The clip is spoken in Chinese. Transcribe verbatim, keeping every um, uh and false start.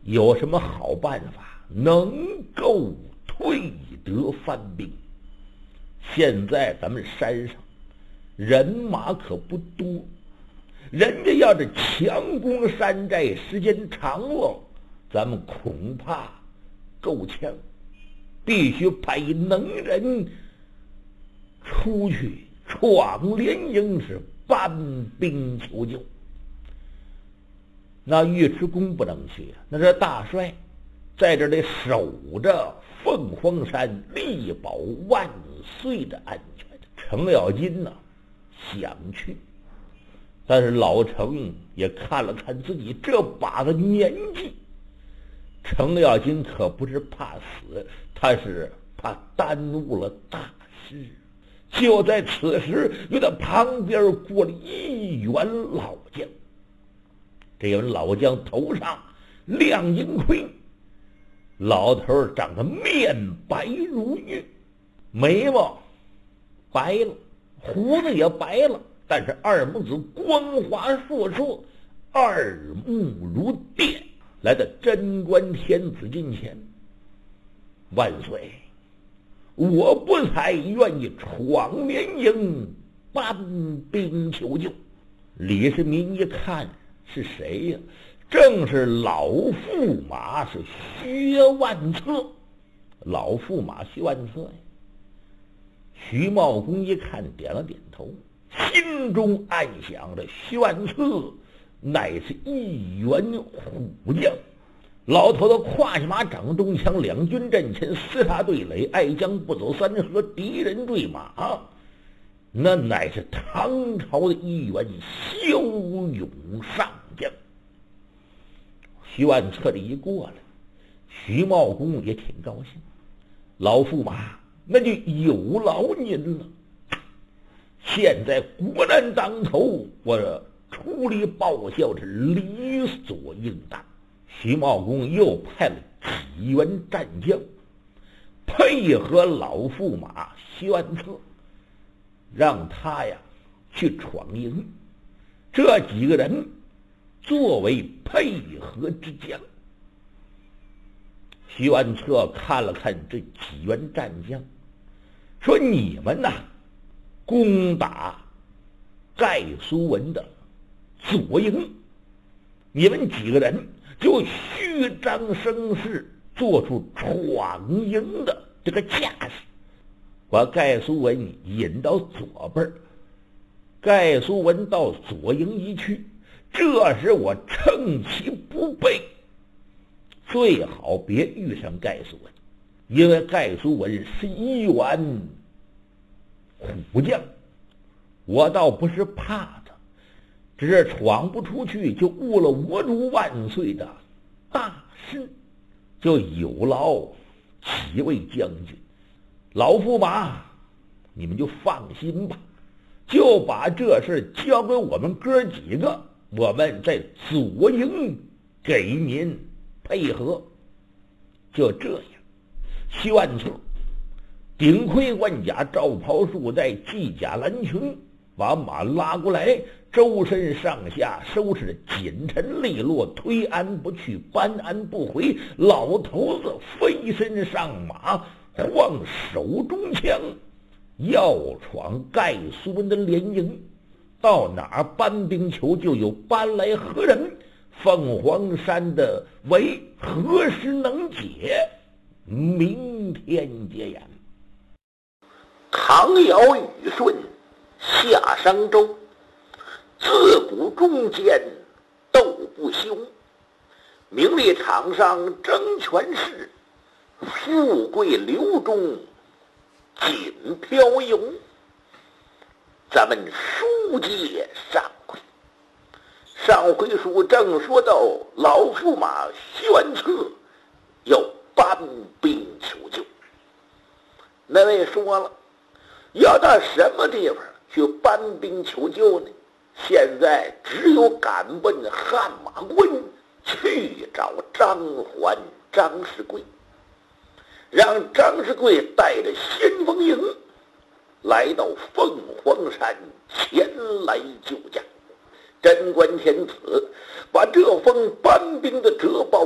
有什么好办法能够退得番兵？现在咱们山上人马可不多，人家要是强攻山寨，时间长了，咱们恐怕够呛。必须派能人出去闯连营，是搬兵求救。那尉迟恭不能去啊，那是大帅，在这里守着凤凰山，力保万岁的安全。程咬金呢想去，但是老程也看了看自己这把的年纪，程咬金可不是怕死，他是怕耽误了大事。就在此时，由他旁边过了一员老将，这员老将头上亮银盔，老头长得面白如玉，眉毛白了，胡子也白了，但是二目子光华烁烁，二目如电，来到贞观天子近前。万岁，我不才愿意闯连营，搬兵求救。李世民一看是谁呀？正是老驸马，是薛万策。老驸马薛万策呀。徐茂公一看，点了点头，心中暗想着薛万策乃是一员虎将。老头子跨下马，掌中枪，两军阵前，厮杀对垒，爱将不走三河，敌人坠马，那乃是唐朝的一员骁勇上将。徐万策这一过来，徐茂公也挺高兴，老驸马那就有劳您了。现在国难当头，我出力报效是理所应当。徐茂公又派了几员战将配合老驸马薛万策，让他呀去闯营。这几个人作为配合之将。徐万策看了看这几员战将，说：“你们呐，攻打盖苏文的左营，你们几个人就虚张声势，做出闯营的这个架势，把盖苏文引到左边。盖苏文到左营一去，这时我趁其不备，最好别遇上盖苏文，因为盖苏文是一员虎将，我倒不是怕他，只是闯不出去，就误了我主万岁的大事，就有劳几位将军。老驸马，你们就放心吧，就把这事交给我们哥几个，我们在左营给您配合。”就这样，徐万策顶盔贯甲，罩袍束带，系甲蓝裙，把马拉过来，周身上下收拾紧陈利落，推鞍不去，搬鞍不回。老头子飞身上马，晃手中枪，要闯盖苏文的连营。到哪儿搬兵求救，又搬来何人？凤凰山的围何时能解？明天结言。 唐尧禹舜夏商周，自古中间斗不休。名利场上争权势，富贵流中锦飘游。咱们书接上回，上回书正说到老驸马薛万策要搬兵求救，那位说了，要到什么地方去搬兵求救呢？现在只有赶奔汗马关去找张环、张世贵，让张世贵带着先锋营来到凤凰山前来救驾。贞观天子把这封搬兵的折报